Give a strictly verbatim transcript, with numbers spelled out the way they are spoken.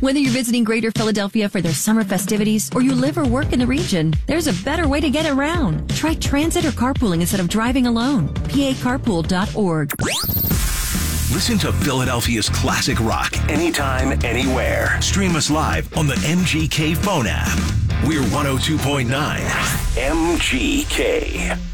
Whether you're visiting Greater Philadelphia for their summer festivities or you live or work in the region, there's a better way to get around. Try transit or carpooling instead of driving alone. P A carpool dot org. Listen to Philadelphia's classic rock anytime, anywhere. Stream us live on the M G K phone app. We're one oh two point nine M G K.